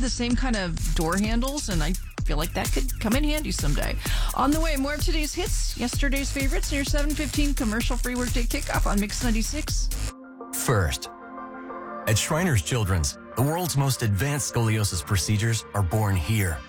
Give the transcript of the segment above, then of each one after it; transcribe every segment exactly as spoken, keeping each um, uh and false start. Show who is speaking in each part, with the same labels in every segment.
Speaker 1: the same kind of door handles, and I feel like that could come in handy someday. On the way, more of today's hits, yesterday's favorites, and your seven fifteen commercial-free workday kickoff on Mix ninety-six.
Speaker 2: First, at Shriners Children's, the world's most advanced scoliosis procedures are born here.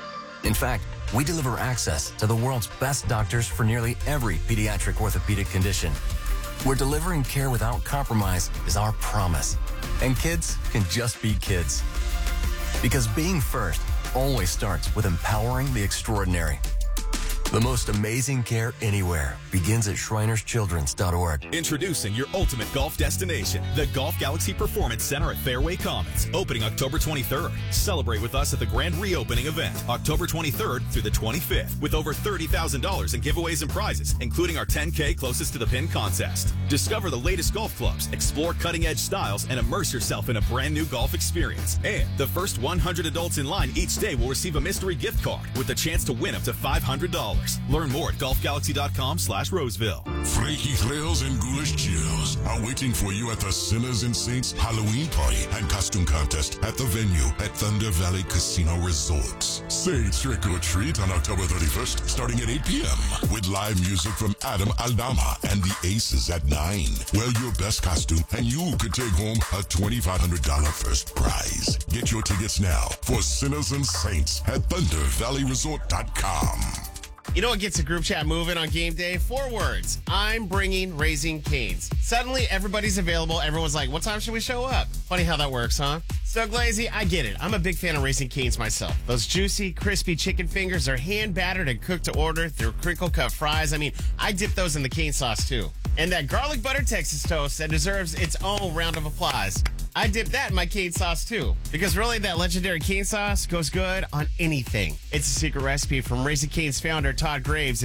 Speaker 2: In fact, we deliver access to the world's best doctors for nearly every pediatric orthopedic condition. Where delivering care without compromise is our promise. And kids can just be kids. Because being first always starts with empowering the extraordinary. The most amazing care anywhere begins at shriners children's dot org.
Speaker 3: Introducing your ultimate golf destination, the Golf Galaxy Performance Center at Fairway Commons, opening October twenty-third. Celebrate with us at the grand reopening event, October twenty-third through the twenty-fifth, with over thirty thousand dollars in giveaways and prizes, including our ten K closest to the pin contest. Discover the latest golf clubs, explore cutting-edge styles, and immerse yourself in a brand new golf experience. And the first one hundred adults in line each day will receive a mystery gift card with a chance to win up to five hundred dollars. Learn more at golf galaxy dot com slash Roseville.
Speaker 4: Flaky thrills and ghoulish chills are waiting for you at the Sinners and Saints Halloween Party and Costume Contest at the venue at Thunder Valley Casino Resorts. Say trick or treat on October thirty-first, starting at eight p.m. with live music from Adam Aldama and the Aces at nine. Wear your best costume and you could take home a twenty-five hundred dollars first prize. Get your tickets now for Sinners and Saints at thunder valley resort dot com.
Speaker 5: You know what gets a group chat moving on game day? Four words. I'm bringing Raising Cane's. Suddenly, everybody's available. Everyone's like, what time should we show up? Funny how that works, huh? So, Glazy, I get it. I'm a big fan of Raising Cane's myself. Those juicy, crispy chicken fingers are hand-battered and cooked to order through crinkle-cut fries. I mean, I dip those in the cane sauce, too. And that garlic butter Texas toast that deserves its own round of applause. I dip that in my cane sauce, too. Because really, that legendary cane sauce goes good on anything. It's a secret recipe from Raising Cane's founder, Todd Graves.